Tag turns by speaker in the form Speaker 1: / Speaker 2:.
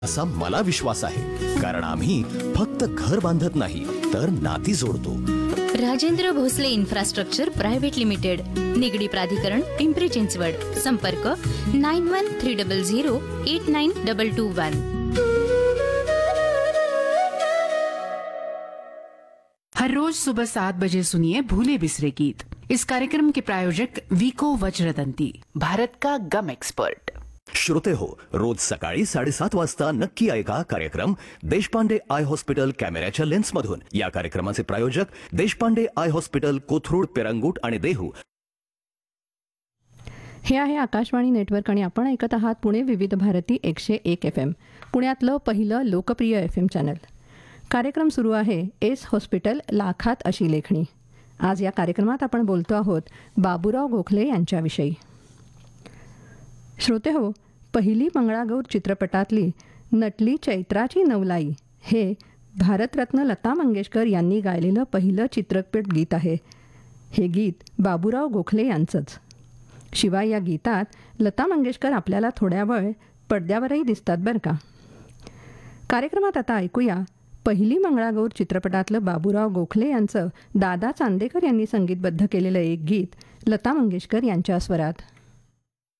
Speaker 1: असा मला विश्वास आहे, कारण आम्ही फक्त घर बांधत नाही तर नाती जोडतो.
Speaker 2: Rajendra Bhosale infrastructure private limited, Nigdi प्राधिकरण, पिंपरी चिंचवड. संपर्क 9130089221.
Speaker 3: हर रोज सुबह 7 बजे सुनिए भूले बिसरे गीत. इस कार्यक्रम के प्रायोजक वीको वज्रदंती, भारत का गम एक्सपर्ट.
Speaker 1: श्रोते हो, रोज सकाळी 7:30 वाजता नक्की ऐका कार्यक्रम देशपांडे आय हॉस्पिटल कॅमेऱ्याच्या लेन्समधून. या कार्यक्रमाचे प्रायोजक देशपांडे आय हॉस्पिटल, कोथरूड, पेरंगूट आणि देहू.
Speaker 4: हे आहे आकाशवाणी नेटवर्क आणि आपण ऐकत आहात पुणे विविध भारती 101 FM, पुण्यातलं पहिलं लोकप्रिय FM चॅनल. कार्यक्रम सुरू आहे एस हॉस्पिटल, लाखात अशी लेखणी. आज या कार्यक्रमात आपण बोलतो आहोत बाबूराव गोखले यांच्याविषयी. श्रोते हो, पहिली मंगळागौर चित्रपटातली नटली चैत्राची नवलाई हे भारतरत्न लता मंगेशकर यांनी गायलेलं पहिलं चित्रपट गीत आहे. हे गीत बाबूराव गोखले यांचंच. शिवाय या गीतात लता मंगेशकर आपल्याला थोड्या वेळ पडद्यावरही दिसतात बरं का. कार्यक्रमात आता ऐकूया पहिली मंगळागौर चित्रपटातलं बाबूराव गोखले यांचं दादा चांदेकर यांनी संगीतबद्ध केलेलं एक गीत लता मंगेशकर यांच्या स्वरात.